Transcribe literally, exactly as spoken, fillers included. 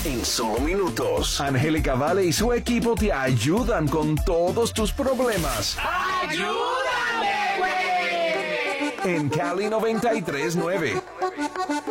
en solo minutos. Angélica Vale y su equipo te ayudan con todos tus problemas. ¡Ayúdame, güey! En Cali noventa y tres nueve.